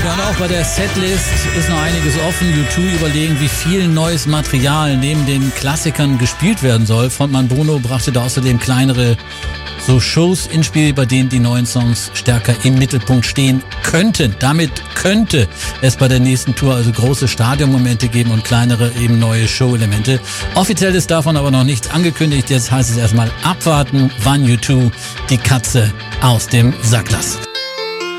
Ja, und auch bei der Setlist ist noch einiges offen. U2 überlegen, wie viel neues Material neben den Klassikern gespielt werden soll. Frontmann Bono brachte da außerdem kleinere Shows ins Spiel, bei denen die neuen Songs stärker im Mittelpunkt stehen könnten. Damit könnte es bei der nächsten Tour also große Stadionmomente geben und kleinere eben neue Show-Elemente. Offiziell ist davon aber noch nichts angekündigt. Jetzt heißt es erstmal abwarten, wann U2 die Katze aus dem Sack lässt.